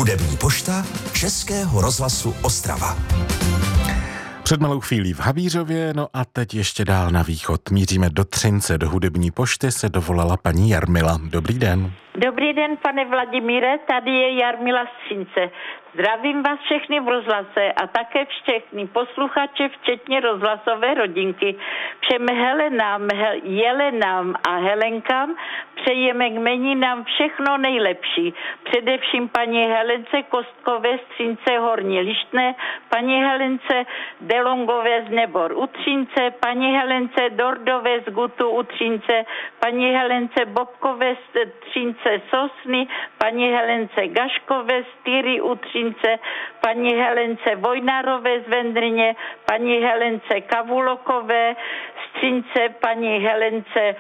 Hudební pošta Českého rozhlasu Ostrava. Před malou chvílí v Havířově, no a teď ještě dál na východ. Míříme do Třince, do hudební pošty se dovolala paní Jarmila. Dobrý den. Dobrý den, pane Vladimíre, tady je Jarmila z Třince. Zdravím vás všechny v rozhlase a také všechny posluchače, včetně rozhlasové rodinky. Všem Helenám, Jelenám a Helenkám přejeme k jmeninám všechno nejlepší. Především paní Helence Kostkové z Třince Horní Lištné, paní Helence Delongové z Nebor u Třince, paní Helence Dordové z Gutu u Třince, paní Helence Bobkové z Třince Sosny, paní Helence Gaškové z Týry u Třince, paní Helence Vojnarové z Vendrně, paní Helence Kavulokové z Třince, paní Helence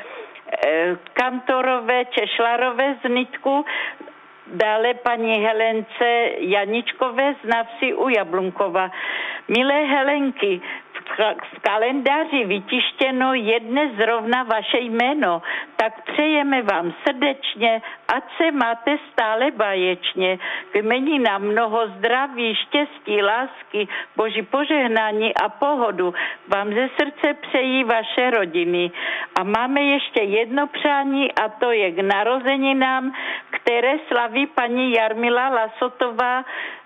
Kantorové Češlarové z Nitku, dále paní Helence Janičkové z Navsi u Jablunkova. Milé Helenky, v kalendáři vytištěno je dnes zrovna vaše jméno, tak přejeme vám srdečně, ať se máte stále báječně. K jmeninám mnoho zdraví, štěstí, lásky, boží požehnání a pohodu vám ze srdce přejí vaše rodiny. A máme ještě jedno přání a to je k narozeninám, které slaví paní Jarmila Lasotová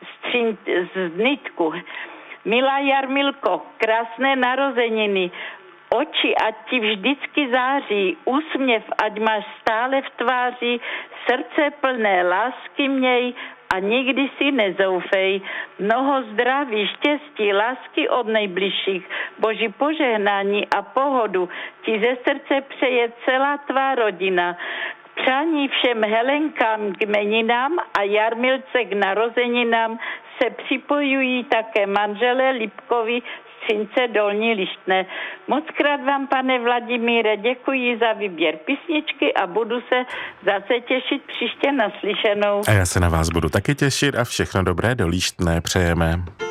z Nitku. Milá Jarmilko, krásné narozeniny, oči ať ti vždycky září, úsměv ať máš stále v tváři, srdce plné lásky měj a nikdy si nezoufej. Mnoho zdraví, štěstí, lásky od nejbližších, boží požehnání a pohodu ti ze srdce přeje celá tvá rodina. Přání všem Helenkám k jmeninám a Jarmilce k narozeninám se připojují také manželé Lipkovi z Třince Dolní Lištné. Mockrát vám, pane Vladimíre, děkuji za výběr písničky a budu se zase těšit příště naslyšenou. A já se na vás budu taky těšit a všechno dobré do Líštné přejeme.